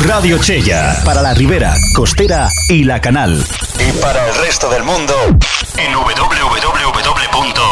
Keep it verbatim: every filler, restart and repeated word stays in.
Radio Chella, para la Ribera, Costera y La Canal. Y para el resto del mundo, en doble u doble u doble u punto